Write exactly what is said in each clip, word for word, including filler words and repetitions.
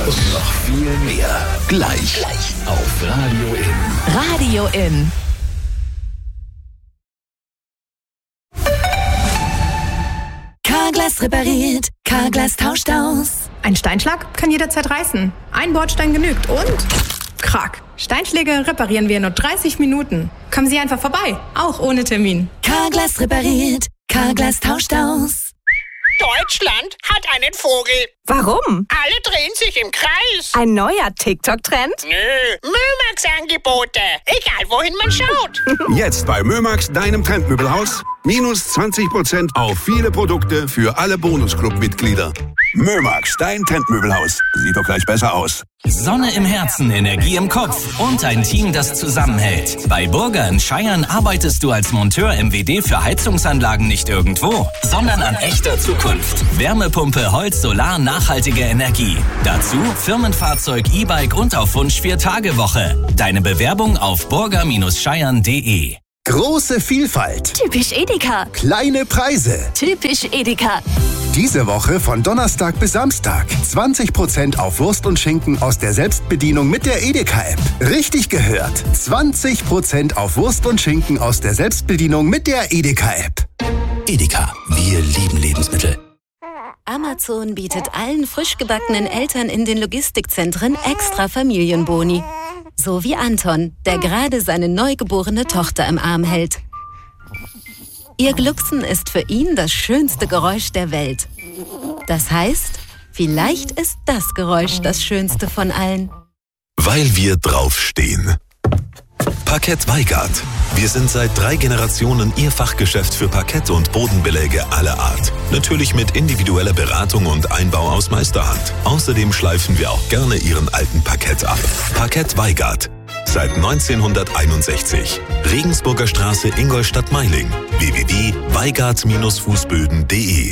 und noch viel mehr. Gleich, gleich auf Radio In. Radio In. Carglass repariert, Carglass tauscht aus. Ein Steinschlag kann jederzeit reißen. Ein Bordstein genügt und... Krack. Steinschläge reparieren wir in nur dreißig Minuten. Kommen Sie einfach vorbei, auch ohne Termin. Carglass repariert, Carglass tauscht aus. Deutschland hat einen Vogel. Warum? Alle drehen sich im Kreis. Ein neuer TikTok-Trend? Nö, Mömax-Angebote. Egal, wohin man schaut. Jetzt bei Mömax, deinem Trendmöbelhaus. Minus zwanzig Prozent auf viele Produkte für alle Bonusclub-Mitglieder. Mömax, dein Trendmöbelhaus. Sieht doch gleich besser aus. Sonne im Herzen, Energie im Kopf und ein Team, das zusammenhält. Bei Burger in Scheiern arbeitest du als Monteur M W D für Heizungsanlagen nicht irgendwo, sondern an echter Zukunft. Wärmepumpe, Holz, Solar, nachhaltige Energie. Dazu Firmenfahrzeug, E-Bike und auf Wunsch Vier-Tage-Woche. Deine Bewerbung auf burger Bindestrich scheiern punkt de. Große Vielfalt. Typisch Edeka. Kleine Preise. Typisch Edeka. Diese Woche von Donnerstag bis Samstag. zwanzig Prozent auf Wurst und Schinken aus der Selbstbedienung mit der Edeka-App. Richtig gehört. zwanzig Prozent auf Wurst und Schinken aus der Selbstbedienung mit der Edeka-App. Edeka, wir lieben Lebensmittel. Amazon bietet allen frisch gebackenen Eltern in den Logistikzentren extra Familienboni. So wie Anton, der gerade seine neugeborene Tochter im Arm hält. Ihr Glucksen ist für ihn das schönste Geräusch der Welt. Das heißt, vielleicht ist das Geräusch das schönste von allen. Weil wir draufstehen. Parkett Weigart. Wir sind seit drei Generationen Ihr Fachgeschäft für Parkett und Bodenbeläge aller Art. Natürlich mit individueller Beratung und Einbau aus Meisterhand. Außerdem schleifen wir auch gerne Ihren alten Parkett ab. Parkett Weigart. Seit neunzehnhunderteinundsechzig. Regensburger Straße, Ingolstadt-Meiling. w w w punkt weigart fußböden punkt de.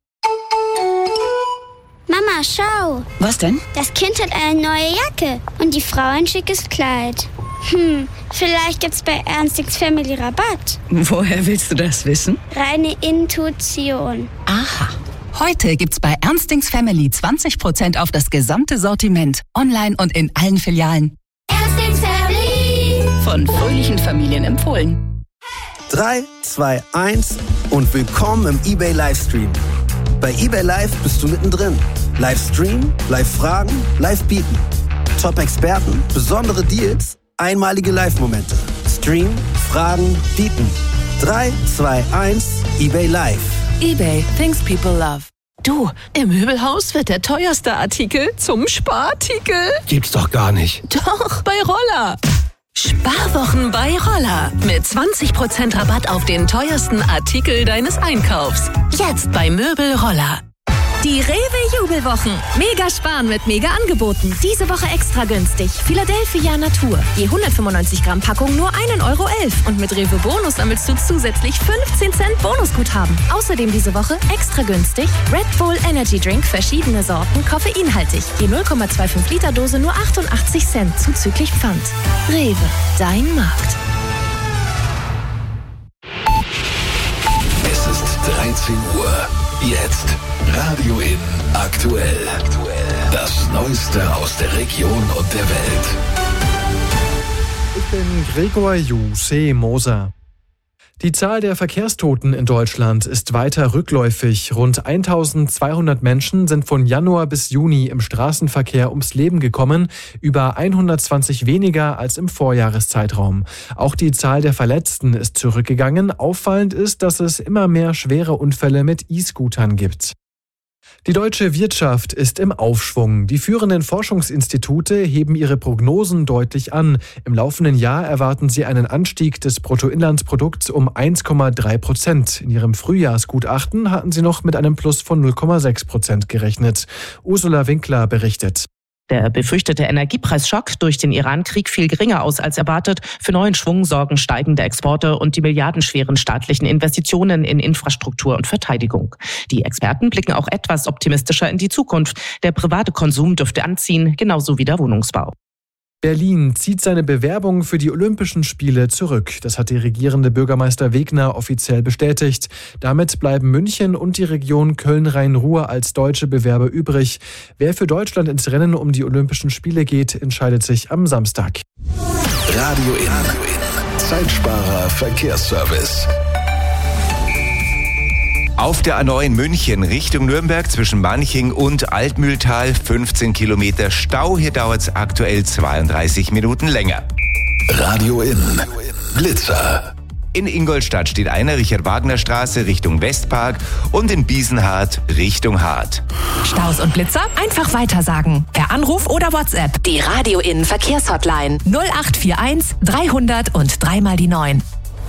Mama, schau. Was denn? Das Kind hat eine neue Jacke und die Frau ein schickes Kleid. Hm, vielleicht gibt's bei Ernstings Family Rabatt. Woher willst du das wissen? Reine Intuition. Aha. Heute gibt's bei Ernstings Family zwanzig Prozent auf das gesamte Sortiment. Online und in allen Filialen. Ernstings Family. Von fröhlichen Familien empfohlen. drei, zwei, eins und willkommen im eBay Livestream. Bei eBay Live bist du mittendrin. Livestream, Live-Fragen, Live-Bieten. Top-Experten, besondere Deals, einmalige Live-Momente. Stream, Fragen, Bieten. drei, zwei, eins, eBay Live. eBay, things people love. Du, im Möbelhaus wird der teuerste Artikel zum Sparartikel. Gibt's doch gar nicht. Doch, bei Roller. Sparwochen bei Roller. Mit zwanzig Prozent Rabatt auf den teuersten Artikel deines Einkaufs. Jetzt bei Möbel Roller. Die Rewe-Jubelwochen. Mega sparen mit Mega-Angeboten. Diese Woche extra günstig. Philadelphia Natur. Je hundertfünfundneunzig Gramm Packung nur ein Euro elf. Und mit Rewe Bonus sammelst du zusätzlich fünfzehn Cent Bonusguthaben. Außerdem diese Woche extra günstig Red Bull Energy Drink, verschiedene Sorten, koffeinhaltig. Je null Komma fünfundzwanzig Liter Dose nur achtundachtzig Cent zuzüglich Pfand. Rewe, dein Markt. Es ist dreizehn Uhr. Jetzt Radio In aktuell. Das Neueste aus der Region und der Welt. Ich bin Gregor Juse Moser. Die Zahl der Verkehrstoten in Deutschland ist weiter rückläufig. Rund eintausendzweihundert Menschen sind von Januar bis Juni im Straßenverkehr ums Leben gekommen, über hundertzwanzig weniger als im Vorjahreszeitraum. Auch die Zahl der Verletzten ist zurückgegangen. Auffallend ist, dass es immer mehr schwere Unfälle mit E-Scootern gibt. Die deutsche Wirtschaft ist im Aufschwung. Die führenden Forschungsinstitute heben ihre Prognosen deutlich an. Im laufenden Jahr erwarten sie einen Anstieg des Bruttoinlandsprodukts um eins Komma drei Prozent. In ihrem Frühjahrsgutachten hatten sie noch mit einem Plus von null Komma sechs Prozent gerechnet. Ursula Winkler berichtet. Der befürchtete Energiepreisschock durch den Iran-Krieg fiel geringer aus als erwartet. Für neuen Schwung sorgen steigende Exporte und die milliardenschweren staatlichen Investitionen in Infrastruktur und Verteidigung. Die Experten blicken auch etwas optimistischer in die Zukunft. Der private Konsum dürfte anziehen, genauso wie der Wohnungsbau. Berlin zieht seine Bewerbung für die Olympischen Spiele zurück. Das hat die regierende Bürgermeister Wegner offiziell bestätigt. Damit bleiben München und die Region Köln-Rhein-Ruhr als deutsche Bewerber übrig. Wer für Deutschland ins Rennen um die Olympischen Spiele geht, entscheidet sich am Samstag. Radio in Zeitsparer Verkehrsservice. Auf der A neun München Richtung Nürnberg zwischen Manching und Altmühltal fünfzehn Kilometer Stau. Hier dauert es aktuell zweiunddreißig Minuten länger. Radio in Blitzer. In Ingolstadt steht einer Richard-Wagner-Straße Richtung Westpark und in Biesenhardt Richtung Hart. Staus und Blitzer einfach weitersagen. Per Anruf oder WhatsApp. Die Radio in Verkehrshotline null acht vier eins dreihundert und dreimal die neun.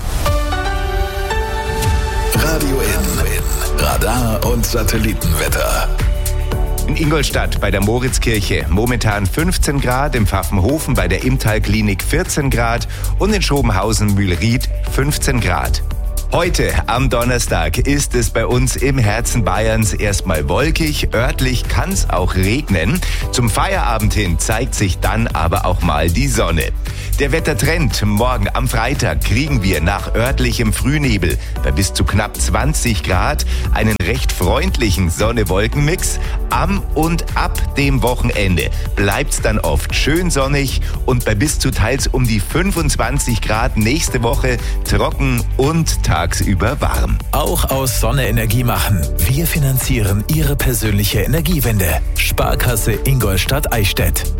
Radio in Radar und Satellitenwetter. In Ingolstadt bei der Moritzkirche momentan fünfzehn Grad, im Pfaffenhofen bei der Immtal-Klinik vierzehn Grad und in Schobenhausen-Mühlried fünfzehn Grad. Heute am Donnerstag ist es bei uns im Herzen Bayerns erstmal wolkig, örtlich kann es auch regnen. Zum Feierabend hin zeigt sich dann aber auch mal die Sonne. Der Wettertrend: morgen am Freitag kriegen wir nach örtlichem Frühnebel bei bis zu knapp zwanzig Grad einen recht freundlichen Sonne-Wolken-Mix. Am und ab dem Wochenende bleibt's dann oft schön sonnig und bei bis zu teils um die fünfundzwanzig Grad nächste Woche trocken und tagsüber warm. Auch aus Sonne Energie machen. Wir finanzieren Ihre persönliche Energiewende. Sparkasse Ingolstadt-Eichstätt.